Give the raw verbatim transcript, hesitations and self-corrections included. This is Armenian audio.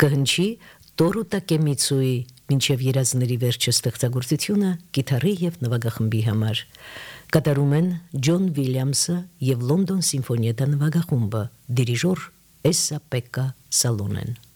Կհնչի Տորու Տակեմիցուի մինչև երազների վերջը ստեղծագործությունը գիտարի և նվագախմբի համար։ Կատարում են Ջոն Վիլյամսը և Լոնդոն սիմֆոնիետա նվագախումբը, դիրիժոր Էսսա Պեկկա Սալոնեն։